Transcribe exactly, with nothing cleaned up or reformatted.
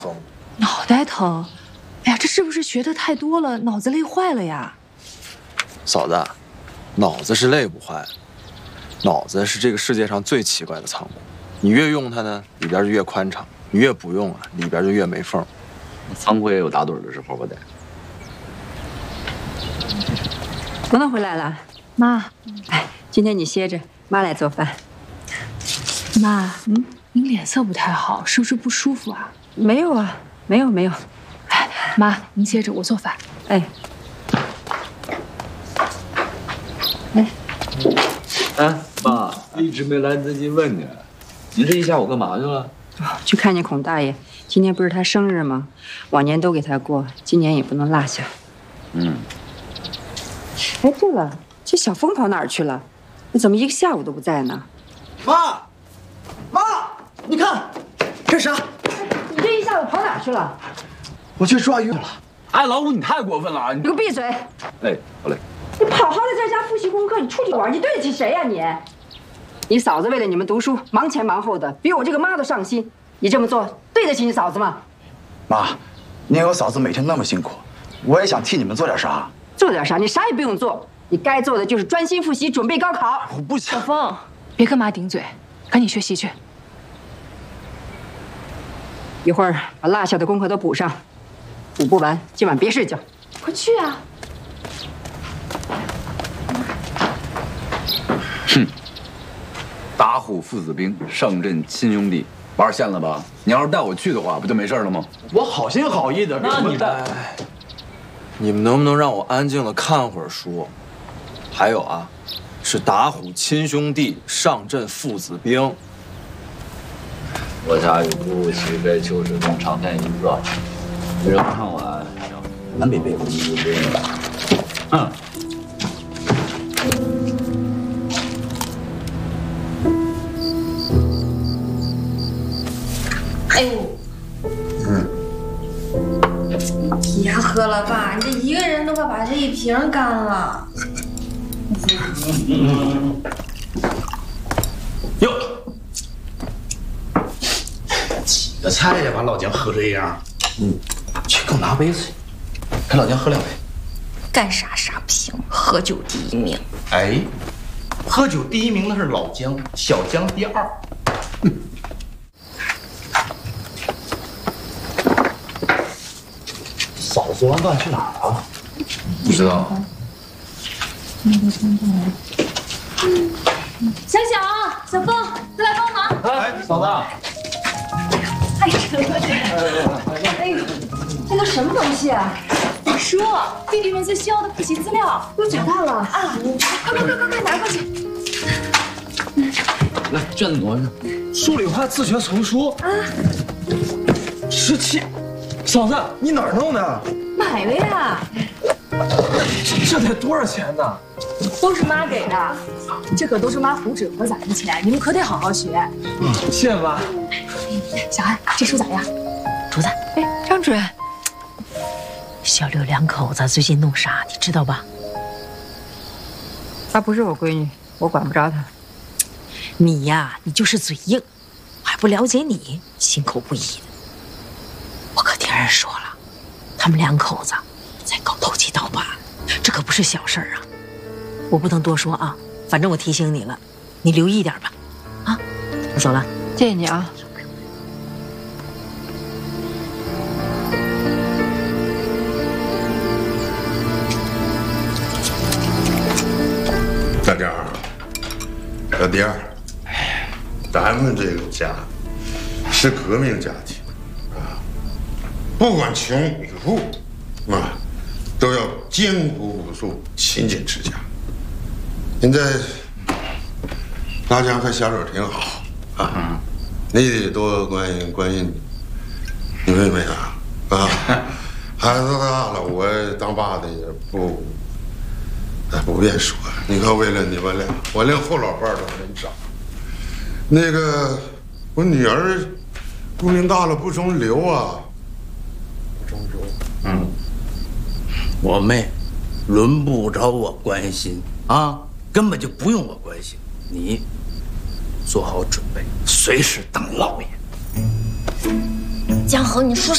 疼。 脑袋疼？哎呀，这是不是学的太多了，脑子累坏了呀？ 嫂子，脑子是累不坏，脑子是这个世界上最奇怪的仓库。你越用它呢，里边就越宽敞；你越不用啊，里边就越没缝。 仓库也有打盹的时候吧？得。 彤彤回来了， 妈。 哎，今天你歇着，妈来做饭。 妈，嗯，您脸色不太好，是不是不舒服啊？ 没有啊，没有没有。 哎，妈，您歇着，我做饭。 哎。哎。 哎，妈，一直没来得及问你，您这一下午干嘛去了？ 哦，去看见孔大爷。今天不是他生日吗？往年都给他过，今年也不能落下。 嗯。 哎，对了，这小峰跑哪儿去了？你怎么一个下午都不在呢？ 妈，妈，你看，这是啥？ 你这一下午跑哪儿去了？ 我去抓鱼去了。 哎，老五，你太过分了！你给我闭嘴！ 哎，好嘞。 你跑好在家复习功课，你出去玩，你对得起谁呀你？你嫂子为了你们读书，忙前忙后的，比我这个妈都上心。你这么做对得起你嫂子吗？ 妈，您有嫂子每天那么辛苦，我也想替你们做点啥。 做点啥？你啥也不用做，你该做的就是专心复习，准备高考。 我不想。 小峰，别跟妈顶嘴，赶紧学习去。 一会儿把落下的功课都补上，补不完今晚别睡觉。 快去啊！ 哼，打虎父子兵，上阵亲兄弟，玩线了吧？你要是带我去的话，不就没事了吗？ 我好心好意的， 那你带。 你们能不能让我安静的看会儿书？还有啊，是打虎亲兄弟，上阵父子兵。 我家有部《旗开秋水洞长天一字》，没人看完， 南北北。 嗯。 哎呦，嗯，别喝了吧，你这一个人都快把这一瓶干了。 哟，几个菜呀，把老姜喝这样。嗯，去给我拿杯子去，给老姜喝两杯。 干啥啥不行，喝酒第一名。 哎，喝酒第一名的是老姜，小姜第二。嗯。嫂子做完饭去哪儿了？ 不知道。 小小、小峰，快来帮忙！ 哎，嫂子。 哎呀，哎呦，这都什么东西啊？大叔，弟弟们最需要的复习资料都找到了啊！快快快快快拿过去！ 来，卷子挪上。 数理化自学丛书啊，十七。嫂子，你哪儿弄的？ 买了呀。 这得多少钱呢？ 都是妈给的，这可都是妈糊纸和攒的钱，你们可得好好学。 嗯，谢谢妈。 小安，这书咋样？ 竹子，哎，张主任，小六两口子最近弄啥，你知道吧？ 她不是我闺女，我管不着她。 你呀，你就是嘴硬，还不了解你，心口不一的。我可听人说了，他们两口子在搞投机倒把，这可不是小事儿啊。我不能多说啊，反正我提醒你了，你留意点吧。啊，我走了， 谢谢你啊。 大点儿，老弟儿，咱们这个家是革命家庭啊，不管穷与富啊，都要艰苦朴素、勤俭持家。现在大家和小柳挺好啊，你得多关心关心你妹妹啊啊！孩子大了，我当爸的也不。不便说，你看，为了你们俩，我连后老伴都没找。那个，我女儿姑娘大了不中留啊，不中留。 嗯，我妹轮不着我关心啊，根本就不用我关心。你做好准备，随时当老爷。 江恒，你说